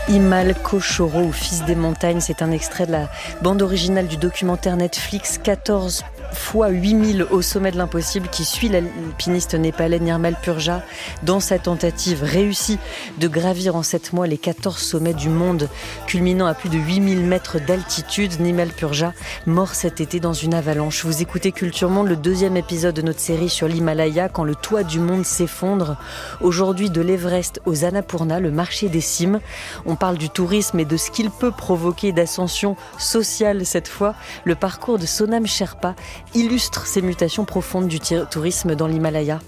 Himal Kochoro ou Fils des montagnes, c'est un extrait de la bande originale du documentaire Netflix 14 fois 8000 au sommet de l'impossible qui suit l'alpiniste népalais Nirmal Purja dans sa tentative réussie de gravir en 7 mois les 14 sommets du monde, culminant à plus de 8000 mètres d'altitude. Nirmal Purja, mort cet été dans une avalanche. Vous écoutez Culture Monde, le 2e épisode de notre série sur l'Himalaya, quand le toit du monde s'effondre. Aujourd'hui, de l'Everest aux Annapurna, le marché des cimes. On parle du tourisme et de ce qu'il peut provoquer d'ascension sociale cette fois. Le parcours de Sonam Sherpa illustre ces mutations profondes du tourisme dans l'Himalaya.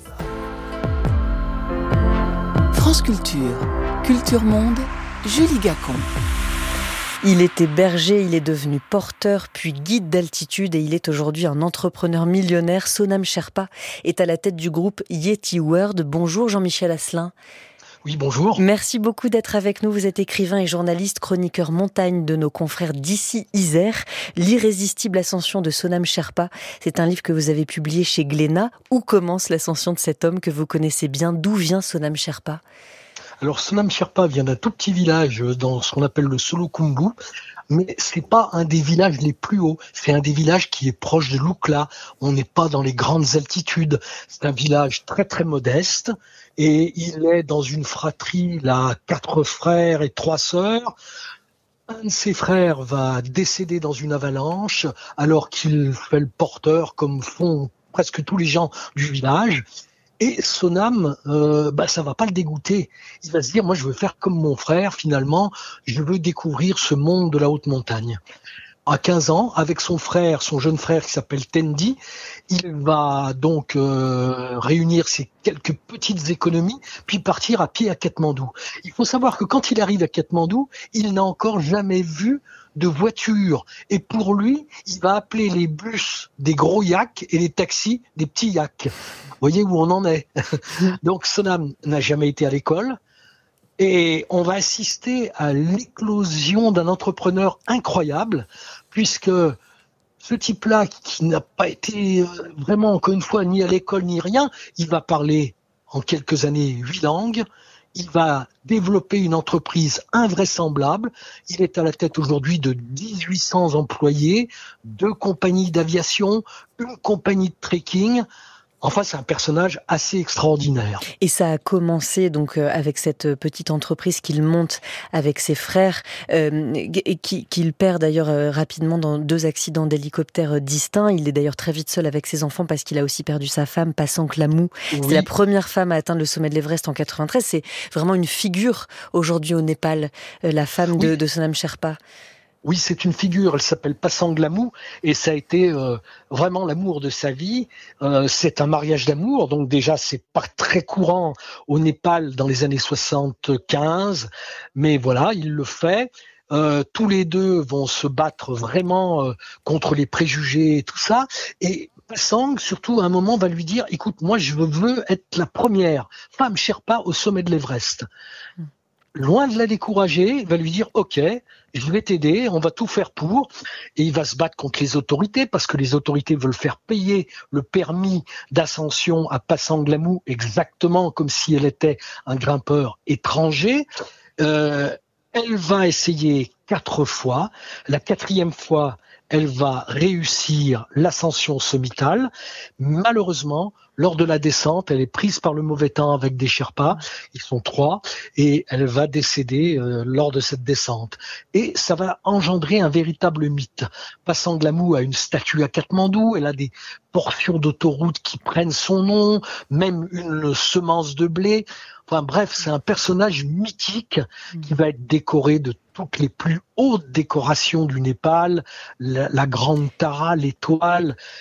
France Culture, Culture Monde, Julie Gacon. Il était berger, il est devenu porteur, puis guide d'altitude et il est aujourd'hui un entrepreneur millionnaire. Sonam Sherpa est à la tête du groupe Yeti World. Bonjour Jean-Michel Asselin. Oui, bonjour. Merci beaucoup d'être avec nous. Vous êtes écrivain et journaliste, chroniqueur montagne de nos confrères d'ici Isère. L'irrésistible ascension de Sonam Sherpa, c'est un livre que vous avez publié chez Glénat. Où commence l'ascension de cet homme que vous connaissez bien? D'où vient Sonam Sherpa? Alors, Sonam Sherpa vient d'un tout petit village dans ce qu'on appelle le Solukhumbu, mais c'est pas un des villages les plus hauts. C'est un des villages qui est proche de Lukla. On n'est pas dans les grandes altitudes. C'est un village très très modeste. Et il est dans une fratrie, là, 4 frères et 3 sœurs. Un de ses frères va décéder dans une avalanche, alors qu'il fait le porteur, comme font presque tous les gens du village. Et Sonam, ça va pas le dégoûter. Il va se dire, moi je veux faire comme mon frère, finalement, je veux découvrir ce monde de la haute montagne. À 15 ans, avec son frère, son jeune frère qui s'appelle Tendi, il va donc réunir ses quelques petites économies, puis partir à pied à Katmandou. Il faut savoir que quand il arrive à Katmandou, il n'a encore jamais vu de voiture. Et pour lui, il va appeler les bus des gros yaks et les taxis des petits yaks. Vous voyez où on en est. Donc Sonam n'a jamais été à l'école. Et on va assister à l'éclosion d'un entrepreneur incroyable, puisque ce type-là, qui n'a pas été vraiment, encore une fois, ni à l'école ni rien, il va parler en quelques années 8 langues, il va développer une entreprise invraisemblable, il est à la tête aujourd'hui de 1800 employés, 2 compagnies d'aviation, 1 compagnie de trekking. Enfin, c'est un personnage assez extraordinaire. Et ça a commencé donc avec cette petite entreprise qu'il monte avec ses frères, qu'il perd d'ailleurs rapidement dans 2 accidents d'hélicoptère distincts. Il est d'ailleurs très vite seul avec ses enfants parce qu'il a aussi perdu sa femme, Pasang Lamou. Oui. C'est la première femme à atteindre le sommet de l'Everest en 93. C'est vraiment une figure aujourd'hui au Népal, la femme de Sonam Sherpa. Oui, c'est une figure, elle s'appelle Pasang Lamou et ça a été vraiment l'amour de sa vie. C'est un mariage d'amour, donc déjà c'est pas très courant au Népal dans les années 75, mais voilà, il le fait. Tous les deux vont se battre vraiment contre les préjugés et tout ça. Et Pasang, surtout, à un moment, va lui dire « Écoute, moi je veux être la première femme Sherpa au sommet de l'Everest ». Loin de la décourager, il va lui dire « Ok, je vais t'aider, on va tout faire pour ». Et il va se battre contre les autorités parce que les autorités veulent faire payer le permis d'ascension à Pasang Lamou exactement comme si elle était un grimpeur étranger. Elle va essayer 4 fois. La 4e fois, elle va réussir l'ascension sommitale. Malheureusement, lors de la descente, elle est prise par le mauvais temps avec des Sherpas. Ils sont 3 et elle va décéder lors de cette descente. Et ça va engendrer un véritable mythe. Pasang Lamou a une statue à Katmandou. Elle a des portions d'autoroute qui prennent son nom, même une semence de blé. Enfin bref, c'est un personnage mythique qui va être décoré de toutes les plus hautes décorations du Népal, la grande Tara, l'étoile,